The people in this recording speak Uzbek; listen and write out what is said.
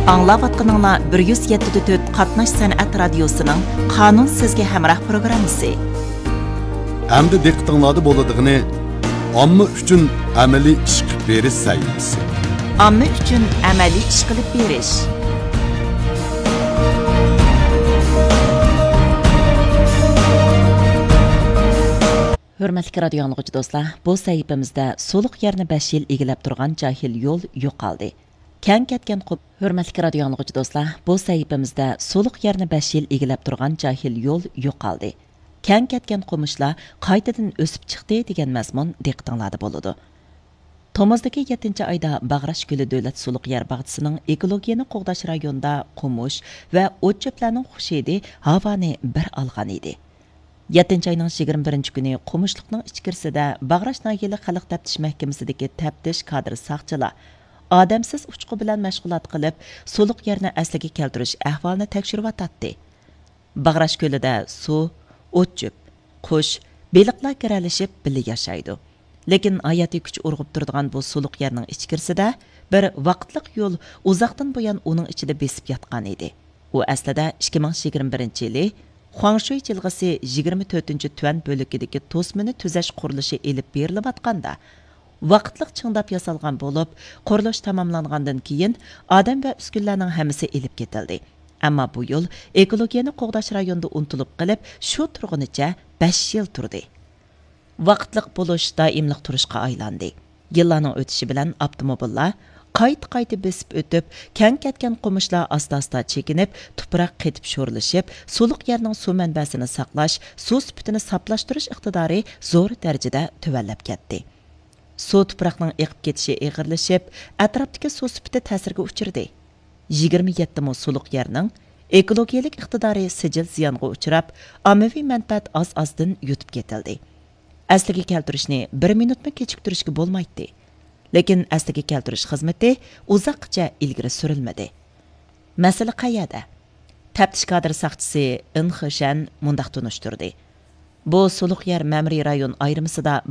Аңлаватқаныңла 107.4 Qatnash San'at Radiosu'nun Qanun Sizge Hamrah programısı. Әмді диqqətinizdə bo'ladiğini Amma üçün əməli iş qilib beriş sayılması. Amma üçün əməli iş qilib beriş. Hörmətli radio anlıqçı dostlar, bu səhifəmizdə soluq yerini 5 yil egilib turgan cahil yol yo'qoldi. Kən ketgan qub. Hörmətli radio anlıqçı dostlar, bu səhifəmizdə soluq yerini 5 yil egilib turgan cahil yol yo'qoldi. Kən ketgan qumishlar qaytadan o'sib chiqdi degan mazmun diqqətinizdə bo'ladi. Tomozdagi 7 oyda Bag'rash Guli davlat suluq yer bog'chisining ekologiyani qo'g'dash rayonida qumush va o't-cho'plarning xushidi havoni bir olgan edi. 7 oyning 21 kuni qumushliqning ichkarisida Bag'rash nahiyalik xalq taftish mahkamasidagi taftish kadr saqchilar odamsiz uchqu bilan mashg'ulot qilib, suluq yerni asliga keltirish ahvolini tekshiryotdi. Bag'rash ko'lida suv, o't-cho'p, qush, beliqlar kiralishib birga yashaydi. Lekin hayotiy kuch urg'ib turadigan bu suluq yerning ichkarisida bir vaqtliq yo'l uzoqdan buyon uning ichida besib yotgan edi. U aslida 2021-yili Xuangshui jilg'isi 24-tuan bo'ligidagi to'smini tuzash qurilishi elib berilayotganda vaqtliq chingdab yasalgan bo'lib, qurilish tamomlangandan keyin odam va uskunlarning hammasi elib ketildi. Ammo bu yo'l ekologiyani qo'g'dash rayonida unutilib qilib, shu turg'unicha 5 yil turdi. Vaqtliq bo'lish doimliq turishga aylandi. Yillarning o'tishi bilan avtomobillar qayta besib o'tib, kang ketgan qumishlar asta-asta chekinib, tuproq qetib sho'rlashib, suluq yerning suv manbasini saqlash, suv sifatini saqlashtirish iqtidori zo'r darajada tuvallab ketdi. Suv tuproqning eqib ketishi eg'irlashib, atrofdagi suv sifati ta'sirga uchirdi. 27 mo suluq yerning ekologiyalik iqtidori sijil ziyonga uchrab, ommaviy manfaat az-azdan yutib ketildi. Asliga keltirishni 1 minutmi kechiktirishga bo'lmaydi. Lekin asliga keltirish xizmati uzoqcha ilgari surilmadi. Masala qayerda? Taftish kadr saqchisi In Xishan mundaq tunishtirdi. Bu suluq yer ma'muriy rayon ayrimisida